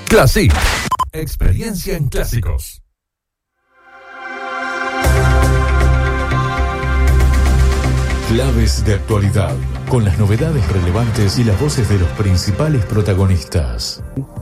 Classic. Experiencia en clásicos. Claves de actualidad, con las novedades relevantes y las voces de los principales protagonistas.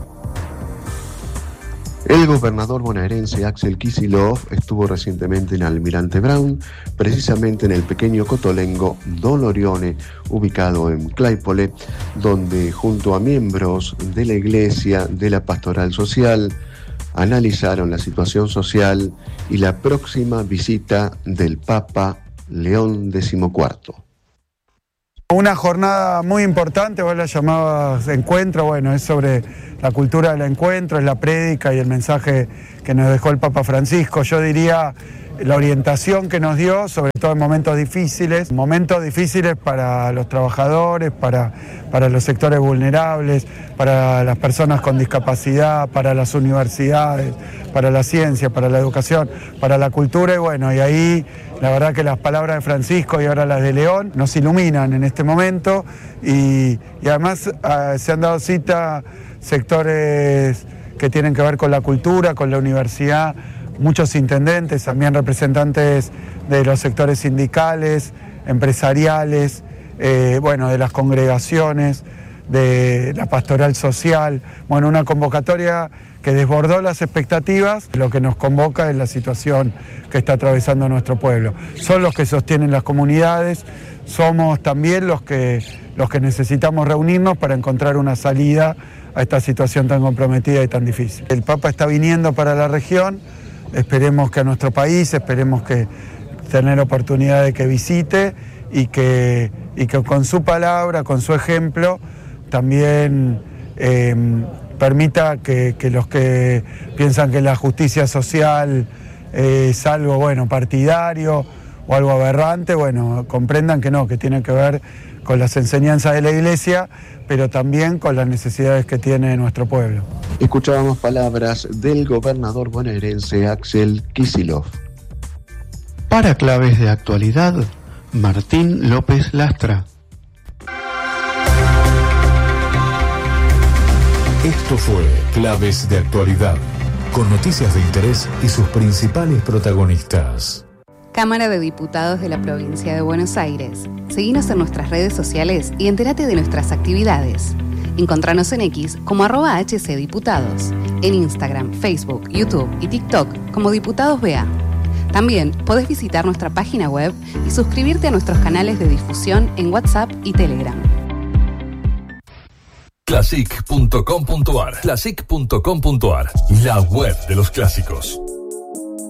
El gobernador bonaerense Axel Kicillof estuvo recientemente en Almirante Brown, precisamente en el pequeño cotolengo Don Orione, ubicado en Claypole, donde junto a miembros de la Iglesia de la Pastoral Social analizaron la situación social y la próxima visita del Papa León XIV. Una jornada muy importante, vos la llamabas encuentro, bueno, es sobre la cultura del encuentro, es la prédica y el mensaje que nos dejó el Papa Francisco. Yo diría la orientación que nos dio, sobre todo en momentos difíciles para los trabajadores, para los sectores vulnerables, para las personas con discapacidad, para las universidades, para la ciencia, para la educación, para la cultura y bueno, y ahí la verdad que las palabras de Francisco y ahora las de León nos iluminan en este momento y además se han dado cita sectores que tienen que ver con la cultura, con la universidad, muchos intendentes, también representantes de los sectores sindicales, empresariales, de las congregaciones, de la pastoral social, bueno, una convocatoria que desbordó las expectativas. Lo que nos convoca es la situación que está atravesando nuestro pueblo. Son los que sostienen las comunidades, somos también los que necesitamos reunirnos para encontrar una salida a esta situación tan comprometida y tan difícil. El Papa está viniendo para la región, esperemos que a nuestro país, esperemos que tener oportunidad de que visite y que con su palabra, con su ejemplo, también permita que los que piensan que la justicia social es algo partidario o algo aberrante, comprendan que no, que tiene que ver con las enseñanzas de la Iglesia, pero también con las necesidades que tiene nuestro pueblo. Escuchábamos palabras del gobernador bonaerense Axel Kicillof. Para claves de actualidad, Martín López Lastra. Esto fue Claves de Actualidad, con noticias de interés y sus principales protagonistas. Cámara de Diputados de la Provincia de Buenos Aires. Seguinos en nuestras redes sociales y entérate de nuestras actividades. Encontranos en X como @HCDiputados, en Instagram, Facebook, YouTube y TikTok como Diputados BA. También podés visitar nuestra página web y suscribirte a nuestros canales de difusión en WhatsApp y Telegram. Classic.com.ar, classic.com.ar, la web de los clásicos.